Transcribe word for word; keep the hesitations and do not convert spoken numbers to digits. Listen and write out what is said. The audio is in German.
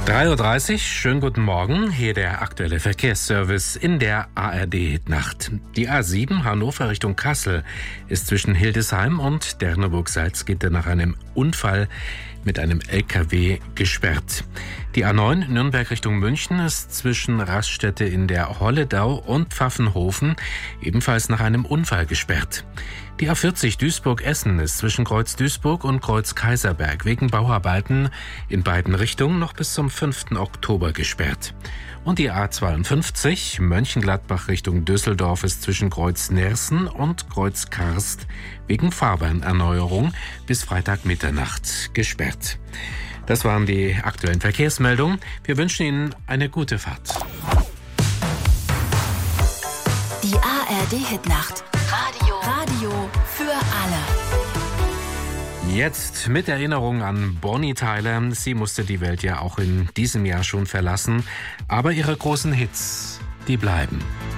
drei Uhr dreißig, schönen guten Morgen. Hier der aktuelle Verkehrsservice in der A R D-Nacht. Die A sieben Hannover Richtung Kassel ist zwischen Hildesheim und Derneburg-Salzgitter nach einem Unfall mit einem L K W gesperrt. Die A neun Nürnberg Richtung München ist zwischen Raststätte in der Holledau und Pfaffenhofen ebenfalls nach einem Unfall gesperrt. Die A vierzig Duisburg-Essen ist zwischen Kreuz Duisburg und Kreuz Kaiserberg wegen Bauarbeiten in beiden Richtungen noch bis zum fünften Oktober gesperrt. Und die A zweiundfünfzig Mönchengladbach Richtung Düsseldorf ist zwischen Kreuz Nersen und Kreuz Karst wegen Fahrbahnerneuerung bis Freitag Mitternacht gesperrt. Das waren die aktuellen Verkehrsmeldungen. Wir wünschen Ihnen eine gute Fahrt. Die A R D-Hitnacht. Radio. Radio für alle. Jetzt mit Erinnerung an Bonnie Tyler. Sie musste die Welt ja auch in diesem Jahr schon verlassen. Aber ihre großen Hits, die bleiben.